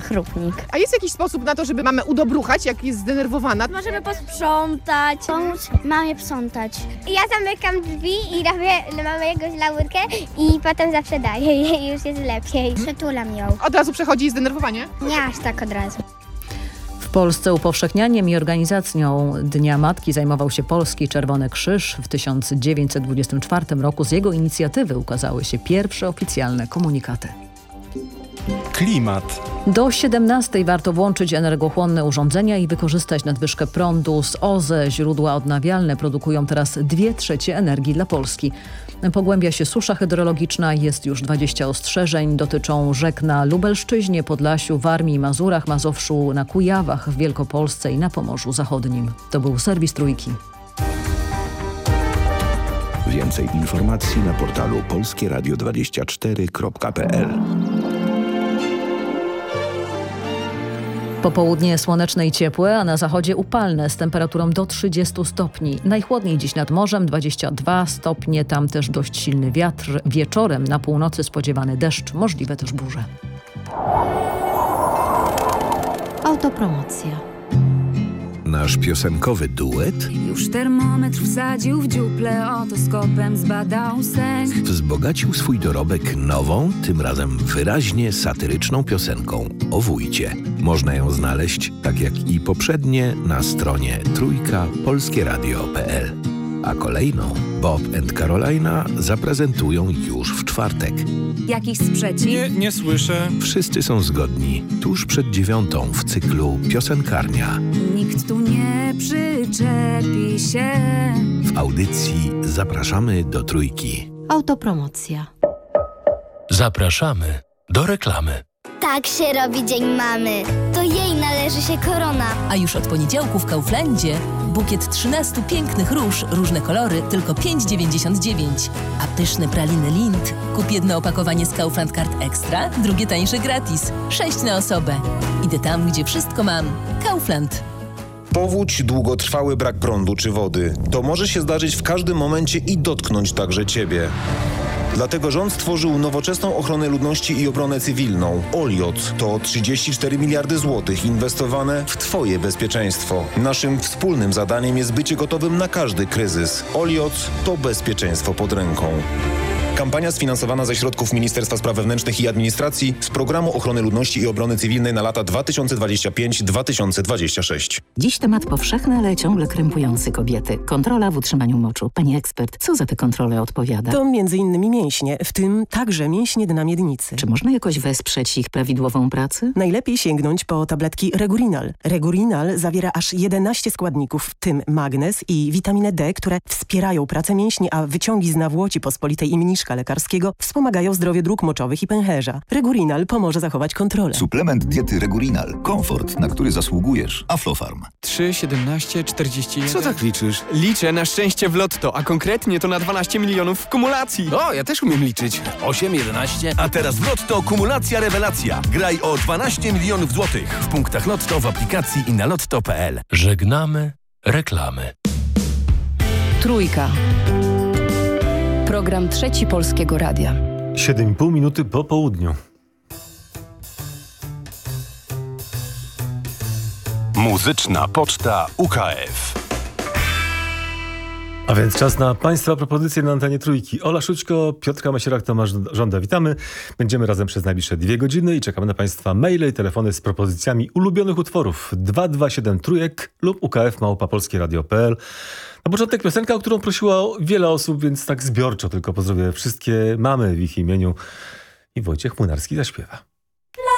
chrupnik. A jest jakiś sposób na to, żeby mamę udobruchać, jak jest zdenerwowana? Możemy posprzątać. Pomóc mamie sprzątać. Ja zamykam drzwi i robię dla mamy jakąś laurkę i potem zawsze daję jej i już jest lepiej. Przytulam ją. Od razu przechodzi zdenerwowanie? Nie aż tak od razu. W Polsce upowszechnianiem i organizacją Dnia Matki zajmował się Polski Czerwony Krzyż. W 1924 roku z jego inicjatywy ukazały się pierwsze oficjalne komunikaty. Klimat. Do 17 warto włączyć energochłonne urządzenia i wykorzystać nadwyżkę prądu z OZE. Źródła odnawialne produkują teraz 2/3 energii dla Polski. Pogłębia się susza hydrologiczna, jest już 20 ostrzeżeń. Dotyczą rzek na Lubelszczyźnie, Podlasiu, Warmii, Mazurach, Mazowszu, na Kujawach, w Wielkopolsce i na Pomorzu Zachodnim. To był serwis Trójki. Więcej informacji na portalu polskieradio24.pl. Popołudnie słoneczne i ciepłe, a na zachodzie upalne z temperaturą do 30 stopni. Najchłodniej dziś nad morzem 22 stopnie, tam też dość silny wiatr. Wieczorem na północy spodziewany deszcz, możliwe też burze. Autopromocja. Nasz piosenkowy duet już termometr wsadził w dziuplę, otoskopem zbadał sęk. wzbogacił swój dorobek nową, tym razem wyraźnie satyryczną piosenką o wójcie. Można ją znaleźć, tak jak i poprzednie, na stronie trójka.polskieradio.pl. A kolejną Bob and Carolina zaprezentują już w czwartek. Jakiś sprzeciw? Nie słyszę. Wszyscy są zgodni. Tuż przed 9 w cyklu Piosenkarnia. Nikt tu nie przyczepi się. W audycji zapraszamy do Trójki. Autopromocja. Zapraszamy do reklamy. Tak się robi Dzień Mamy. To jej należy się korona. A już od poniedziałku w Kauflandzie bukiet 13 pięknych róż, różne kolory, tylko 5,99. A pyszne praliny Lindt. Kup jedno opakowanie z Kaufland Card Extra, drugie tańsze gratis. 6 na osobę. Idę tam, gdzie wszystko mam. Kaufland. Powódź, długotrwały brak prądu czy wody. To może się zdarzyć w każdym momencie i dotknąć także Ciebie. Dlatego rząd stworzył nowoczesną ochronę ludności i obronę cywilną. OLIOC to 34 miliardy złotych inwestowane w Twoje bezpieczeństwo. Naszym wspólnym zadaniem jest bycie gotowym na każdy kryzys. OLIOC to bezpieczeństwo pod ręką. Kampania sfinansowana ze środków Ministerstwa Spraw Wewnętrznych i Administracji z Programu Ochrony Ludności i Obrony Cywilnej na lata 2025-2026. Dziś temat powszechny, ale ciągle krępujący kobiety. Kontrola w utrzymaniu moczu. Pani ekspert, co za te kontrole odpowiada? To m.in. mięśnie, w tym także mięśnie dna miednicy. Czy można jakoś wesprzeć ich prawidłową pracę? Najlepiej sięgnąć po tabletki Regurinal. Regurinal zawiera aż 11 składników, w tym magnez i witaminę D, które wspierają pracę mięśni, a wyciągi z nawłoci pospolitej i mniszka lekarskiego wspomagają zdrowie dróg moczowych i pęcherza. Regurinal pomoże zachować kontrolę. Suplement diety Regurinal. Komfort, na który zasługujesz. Aflofarm. 3, 17, 41... Co tak liczysz? Liczę na szczęście w lotto, a konkretnie to na 12 milionów w kumulacji. O, ja też umiem liczyć. 8, 11... A teraz w lotto kumulacja rewelacja. Graj o 12 milionów złotych. W punktach lotto, w aplikacji i na lotto.pl. Żegnamy reklamy. Trójka. Program Trzeci Polskiego Radia. 7,5 minuty po południu. Muzyczna Poczta UKF. A więc czas na Państwa propozycje na antenie Trójki. Ola Szućko, Piotrka Masierak, Tomasz Żąda. Witamy. Będziemy razem przez najbliższe 2 godziny i czekamy na Państwa maile i telefony z propozycjami ulubionych utworów 227 Trójek lub ukf@polskieradio.pl. Na początek piosenka, o którą prosiło wiele osób, więc tak zbiorczo tylko pozdrowię wszystkie mamy w ich imieniu i Wojciech Młynarski zaśpiewa.